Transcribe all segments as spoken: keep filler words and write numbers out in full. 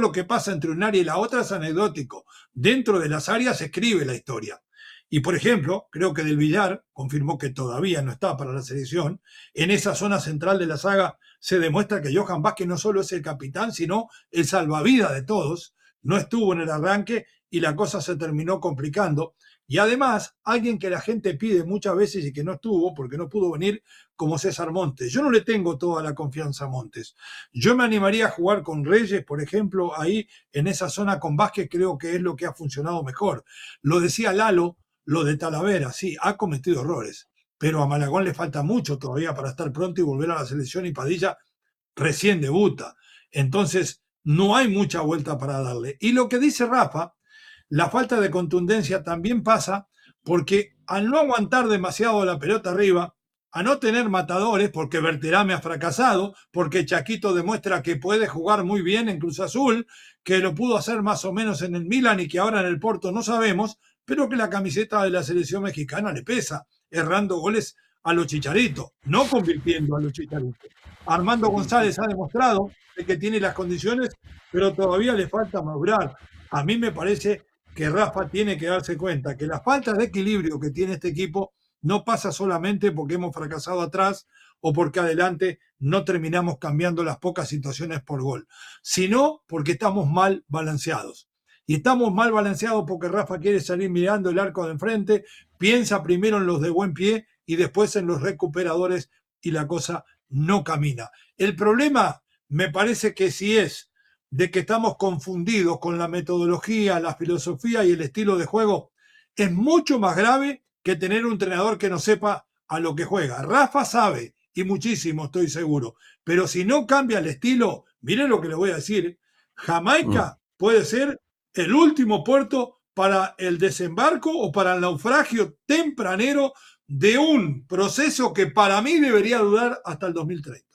lo que pasa entre un área y la otra es anecdótico. Dentro de las áreas se escribe la historia. Y, por ejemplo, creo que Del Villar confirmó que todavía no está para la selección. En esa zona central de la saga se demuestra que Johan Vázquez no solo es el capitán, sino el salvavidas de todos. No estuvo en el arranque y la cosa se terminó complicando. Y además, alguien que la gente pide muchas veces y que no estuvo porque no pudo venir, como César Montes. Yo no le tengo toda la confianza a Montes. Yo me animaría a jugar con Reyes, por ejemplo, ahí en esa zona con Vázquez, creo que es lo que ha funcionado mejor. Lo decía Lalo, lo de Talavera, sí, ha cometido errores, pero a Malagón le falta mucho todavía para estar pronto y volver a la selección, y Padilla recién debuta. Entonces, no hay mucha vuelta para darle. Y lo que dice Rafa, la falta de contundencia también pasa porque al no aguantar demasiado la pelota arriba, a no tener matadores, porque Berterame ha fracasado, porque Chaquito demuestra que puede jugar muy bien en Cruz Azul, que lo pudo hacer más o menos en el Milan y que ahora en el Porto no sabemos, pero que la camiseta de la selección mexicana le pesa, errando goles a los Chicharitos, no convirtiendo a los Chicharitos. Armando González ha demostrado que tiene las condiciones, pero todavía le falta madurar. A mí me parece que Rafa tiene que darse cuenta que la falta de equilibrio que tiene este equipo no pasa solamente porque hemos fracasado atrás o porque adelante no terminamos cambiando las pocas situaciones por gol, sino porque estamos mal balanceados. Y estamos mal balanceados porque Rafa quiere salir mirando el arco de enfrente, piensa primero en los de buen pie y después en los recuperadores y la cosa no camina. El problema me parece que sí es de que estamos confundidos con la metodología, la filosofía y el estilo de juego, es mucho más grave que tener un entrenador que no sepa a lo que juega. Rafa sabe, y muchísimo estoy seguro, pero si no cambia el estilo, miren lo que le voy a decir, Jamaica mm. puede ser el último puerto para el desembarco o para el naufragio tempranero de un proceso que para mí debería durar hasta el dos mil treinta.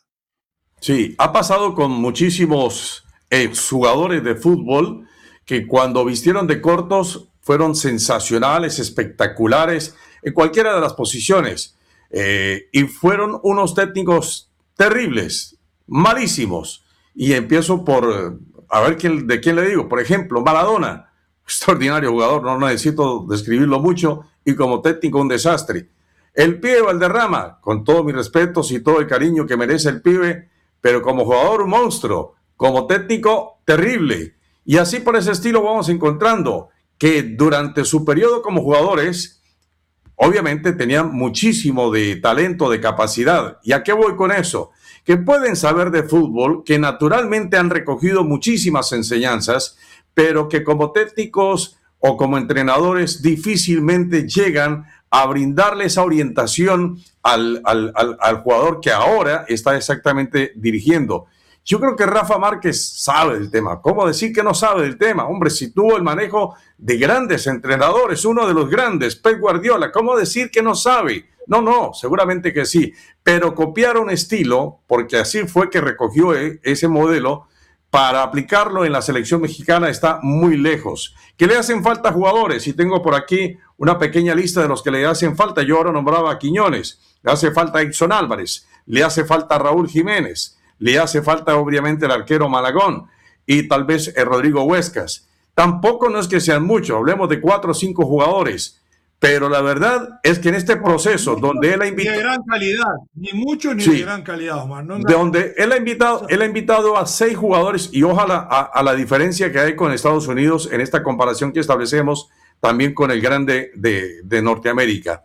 Sí, ha pasado con muchísimos exjugadores de fútbol que cuando vistieron de cortos fueron sensacionales, espectaculares en cualquiera de las posiciones, eh, y fueron unos técnicos terribles, malísimos. Y empiezo por, a ver quién, de quién le digo, por ejemplo, Maradona, extraordinario jugador, no necesito describirlo mucho, y como técnico un desastre. El pibe Valderrama, con todos mis respetos y todo el cariño que merece el pibe, pero como jugador un monstruo, como técnico terrible. Y así por ese estilo vamos encontrando que durante su periodo como jugadores, obviamente tenían muchísimo de talento, de capacidad. ¿Y a qué voy con eso? Que pueden saber de fútbol, que naturalmente han recogido muchísimas enseñanzas, pero que como técnicos o como entrenadores difícilmente llegan a brindarle esa orientación al, al, al, al jugador que ahora está exactamente dirigiendo. Yo creo que Rafa Márquez sabe del tema. ¿Cómo decir que no sabe del tema? Hombre, si tuvo el manejo de grandes entrenadores, uno de los grandes, Pep Guardiola, ¿cómo decir que no sabe? No, no, seguramente que sí. Pero copiar un estilo, porque así fue que recogió ese modelo, para aplicarlo en la selección mexicana está muy lejos. ¿Que le hacen falta jugadores? Y tengo por aquí una pequeña lista de los que le hacen falta. Yo ahora nombraba a Quiñones, le hace falta a Edson Álvarez, le hace falta a Raúl Jiménez, le hace falta obviamente el arquero Malagón y tal vez el Rodrigo Huescas. Tampoco no es que sean muchos, hablemos de cuatro o cinco jugadores, pero la verdad es que en este proceso no, donde él ha invitado... Ni de gran calidad, ni mucho ni sí, de gran calidad, Omar. No, de donde él ha invitado, él ha invitado a seis jugadores y ojalá a, a la diferencia que hay con Estados Unidos en esta comparación que establecemos también con el grande de, de Norteamérica.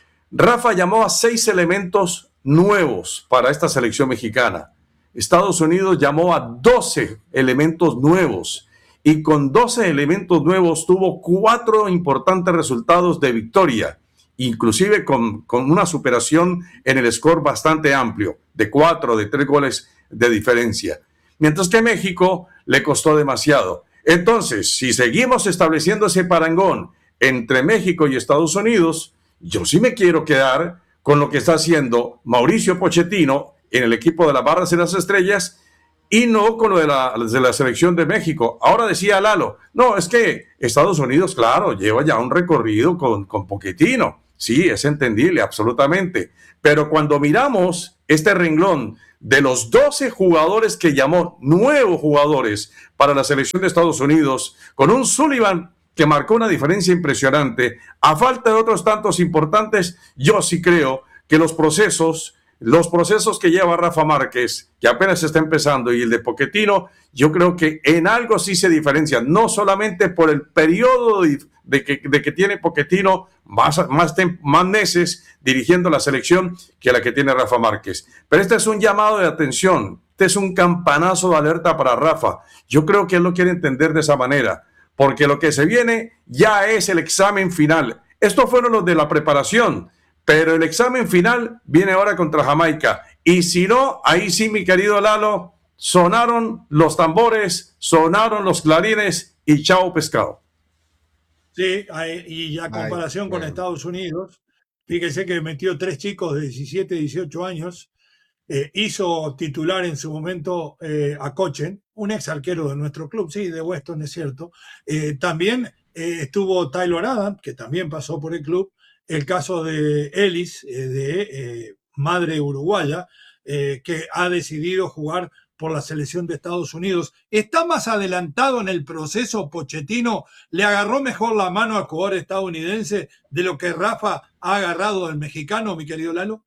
Rafa llamó a seis elementos nuevos para esta selección mexicana. Estados Unidos llamó a doce elementos nuevos y con doce elementos nuevos tuvo cuatro importantes resultados de victoria, inclusive con, con una superación en el score bastante amplio, de cuatro, de tres goles de diferencia. Mientras que México le costó demasiado. Entonces, si seguimos estableciendo ese parangón entre México y Estados Unidos, yo sí me quiero quedar con lo que está haciendo Mauricio Pochettino en el equipo de las Barras y las Estrellas y no con lo de la, de la selección de México. Ahora decía Lalo, no, es que Estados Unidos, claro, lleva ya un recorrido con, con Pochettino. Sí, es entendible, absolutamente. Pero cuando miramos este renglón de los doce jugadores que llamó, nuevos jugadores para la selección de Estados Unidos, con un Sullivan que marcó una diferencia impresionante, a falta de otros tantos importantes, yo sí creo que los procesos, los procesos que lleva Rafa Márquez, que apenas está empezando, y el de Pochettino, yo creo que en algo sí se diferencia, no solamente por el periodo de, de, que, de que tiene Pochettino, más, más, más meses dirigiendo la selección que la que tiene Rafa Márquez. Pero este es un llamado de atención, este es un campanazo de alerta para Rafa. Yo creo que él lo quiere entender de esa manera, porque lo que se viene ya es el examen final. Estos fueron los de la preparación, pero el examen final viene ahora contra Jamaica. Y si no, ahí sí, mi querido Lalo, sonaron los tambores, sonaron los clarines y chao pescado. Sí, y a comparación Ay, con bueno. Estados Unidos, fíjese que metió tres chicos de diecisiete, dieciocho años, eh, hizo titular en su momento eh, a Cochen, un ex arquero de nuestro club, sí, de Weston, es cierto. Eh, también eh, estuvo Taylor Adams, que también pasó por el club, el caso de Ellis, eh, de eh, madre uruguaya, eh, que ha decidido jugar por la selección de Estados Unidos. ¿Está más adelantado en el proceso Pochettino? ¿Le agarró mejor la mano al jugador estadounidense de lo que Rafa ha agarrado del mexicano, mi querido Lalo?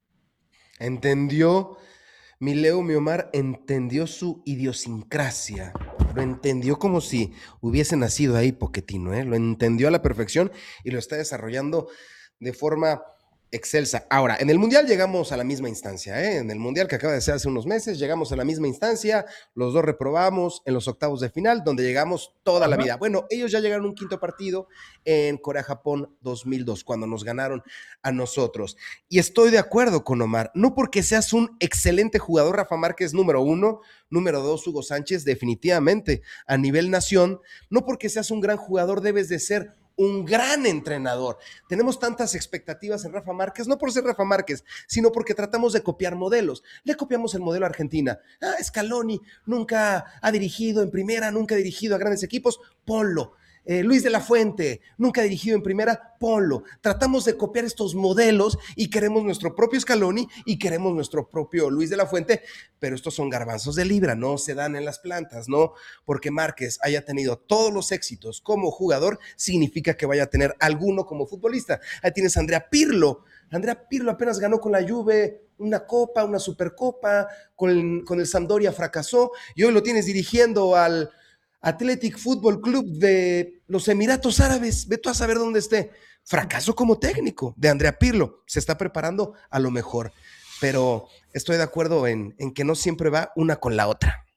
Entendió, mi Leo, mi Omar, entendió su idiosincrasia. Lo entendió como si hubiese nacido ahí Pochettino, ¿eh? Lo entendió a la perfección y lo está desarrollando de forma excelsa. Ahora, en el Mundial llegamos a la misma instancia, ¿eh? En el Mundial que acaba de ser hace unos meses, llegamos a la misma instancia, los dos reprobamos en los octavos de final, donde llegamos toda la vida. Bueno, ellos ya llegaron a un quinto partido en Corea-Japón dos mil dos, cuando nos ganaron a nosotros. Y estoy de acuerdo con Omar, no porque seas un excelente jugador, Rafa Márquez, número uno, número dos, Hugo Sánchez, definitivamente, a nivel nación, no porque seas un gran jugador debes de ser un gran entrenador. Tenemos tantas expectativas en Rafa Márquez, no por ser Rafa Márquez, sino porque tratamos de copiar modelos. Le copiamos el modelo a Argentina. Ah, Scaloni nunca ha dirigido en primera, nunca ha dirigido a grandes equipos, ponlo. Eh, Luis de la Fuente, nunca ha dirigido en primera, ponlo. Tratamos de copiar estos modelos y queremos nuestro propio Scaloni y queremos nuestro propio Luis de la Fuente, pero estos son garbanzos de libra, no se dan en las plantas, no porque Márquez haya tenido todos los éxitos como jugador, significa que vaya a tener alguno como futbolista. Ahí tienes a Andrea Pirlo. Andrea Pirlo apenas ganó con la Juve una copa, una supercopa, con, con el Sampdoria fracasó y hoy lo tienes dirigiendo al Athletic Football Club de los Emiratos Árabes, ve tú a saber dónde esté. Fracaso como técnico de Andrea Pirlo, se está preparando a lo mejor, pero estoy de acuerdo en, en que no siempre va una con la otra.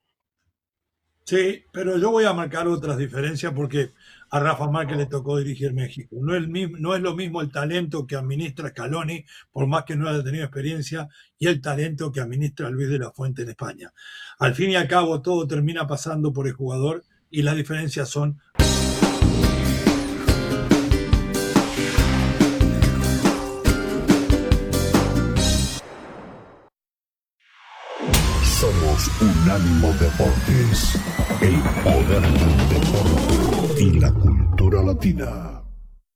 Sí, pero yo voy a marcar otras diferencias porque a Rafa Márquez le tocó dirigir México. No es, mismo, no es lo mismo el talento que administra Scaloni, por más que no haya tenido experiencia, y el talento que administra Luis de la Fuente en España. Al fin y al cabo, todo termina pasando por el jugador y las diferencias son... Somos Unánimo Deportes, el poder del deporte y la cultura latina.